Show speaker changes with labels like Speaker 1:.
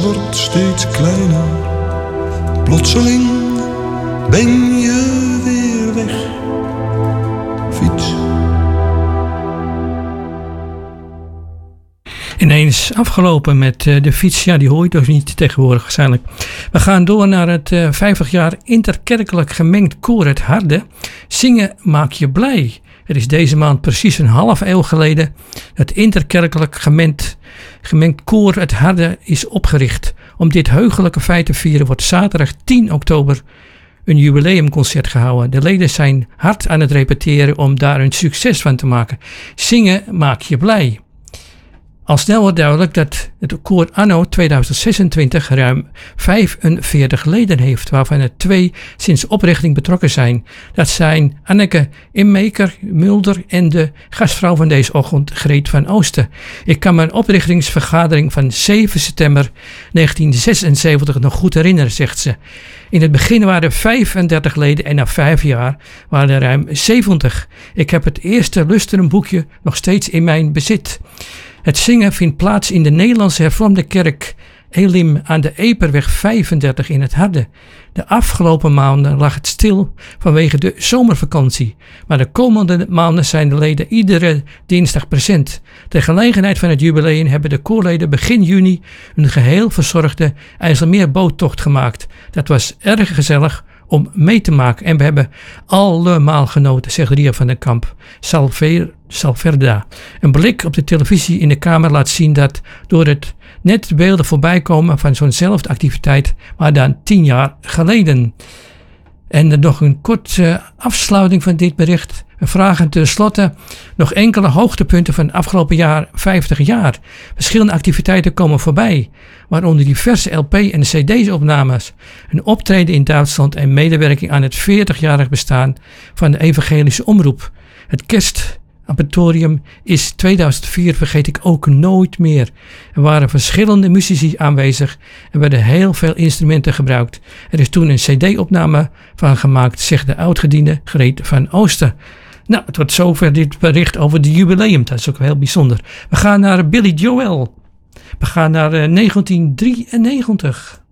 Speaker 1: wordt steeds kleiner. Plotseling ben je weer weg. Fiets.
Speaker 2: Ineens afgelopen met de fiets. Ja, die hoor je dus niet tegenwoordig waarschijnlijk. We gaan door naar het 50 jaar interkerkelijk gemengd koor Het Harde. Zingen maak je blij. Het is deze maand precies een half eeuw geleden. Het interkerkelijk gemengd koor Het Harde is opgericht. Om dit heugelijke feit te vieren wordt zaterdag 10 oktober een jubileumconcert gehouden. De leden zijn hard aan het repeteren om daar een succes van te maken. Zingen maak je blij. Al snel wordt duidelijk dat het koor anno 2026 ruim 45 leden heeft, waarvan er 2 sinds oprichting betrokken zijn. Dat zijn Anneke Immeker Mulder en de gastvrouw van deze ochtend, Greet van Oosten. Ik kan mijn oprichtingsvergadering van 7 september 1976 nog goed herinneren, zegt ze. In het begin waren er 35 leden en na 5 jaar waren er ruim 70. Ik heb het eerste lusterenboekje nog steeds in mijn bezit. Het zingen vindt plaats in de Nederlandse hervormde kerk Elim aan de Eperweg 35 in Het Harde. De afgelopen maanden lag het stil vanwege de zomervakantie, maar de komende maanden zijn de leden iedere dinsdag present. Ter gelegenheid van het jubileum hebben de koorleden begin juni een geheel verzorgde IJsselmeerboottocht gemaakt. Dat was erg gezellig om mee te maken en we hebben allemaal genoten, zegt Ria van den Kamp. Salverda. Een blik op de televisie in de kamer laat zien dat door het net beelden voorbij komen van zo'nzelfde activiteit, maar dan 10 jaar geleden. En dan nog een korte afsluiting van dit bericht. We vragen tenslotte nog enkele hoogtepunten van het afgelopen jaar 50 jaar. Verschillende activiteiten komen voorbij, waaronder diverse LP- en CD-opnames, een optreden in Duitsland en medewerking aan het 40-jarig bestaan van de Evangelische Omroep. Het Kerstamptorium is 2004 vergeet ik ook nooit meer. Er waren verschillende muzici aanwezig en werden heel veel instrumenten gebruikt. Er is toen een CD-opname van gemaakt, zegt de oudgediende Greet van Oosten. Nou, tot zover dit bericht over de jubileum. Dat is ook heel bijzonder. We gaan naar Billy Joel. We gaan naar 1993.